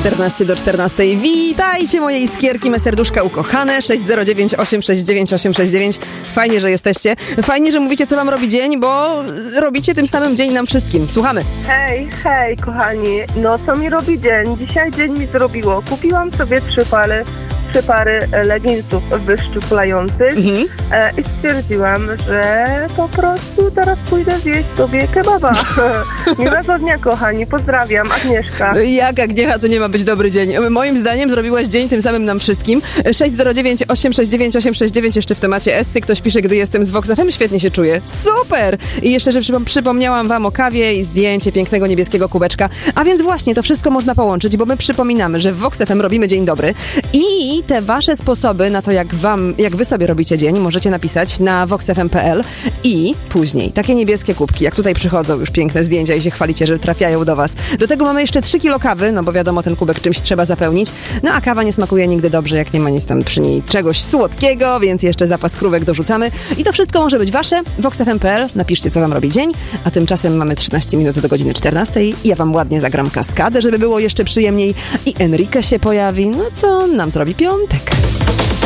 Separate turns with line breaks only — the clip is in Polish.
14 do 14. Witajcie moje iskierki, me serduszka ukochane. 609 869 869. Fajnie, że jesteście. Fajnie, że mówicie, co wam robi dzień, bo robicie tym samym dzień nam wszystkim. Słuchamy.
Hej, kochani. No, co mi robi dzień? Dzisiaj dzień mi zrobiło. Kupiłam sobie trzy pary leginsów wyszczuplających i stwierdziłam, że po prostu teraz pójdę zjeść sobie kebaba. Miłego dnia, kochani. Pozdrawiam. Agnieszka.
Jak Agniecha, to nie ma być dobry dzień. Moim zdaniem zrobiłaś dzień tym samym nam wszystkim. 609 869 869 jeszcze w temacie Essy. Ktoś pisze, gdy jestem z Vox FM, świetnie się czuję. Super! I jeszcze, że przypomniałam wam o kawie i zdjęcie pięknego niebieskiego kubeczka. A więc właśnie, to wszystko można połączyć, bo my przypominamy, że w Vox FM robimy dzień dobry i te wasze sposoby na to, jak wy sobie robicie dzień, możecie napisać na voxfm.pl i później takie niebieskie kubki, jak tutaj przychodzą już piękne zdjęcia i się chwalicie, że trafiają do was. Do tego mamy jeszcze 3 kilo kawy, no bo wiadomo, ten kubek czymś trzeba zapełnić. No a kawa nie smakuje nigdy dobrze, jak nie ma nic tam przy niej czegoś słodkiego, więc jeszcze zapas krówek dorzucamy. I to wszystko może być wasze. voxfm.pl, napiszcie, co wam robi dzień, a tymczasem mamy 13 minut do godziny 14 i ja wam ładnie zagram kaskadę, żeby było jeszcze przyjemniej i Enrique się pojawi, no to nam zrobi piątek.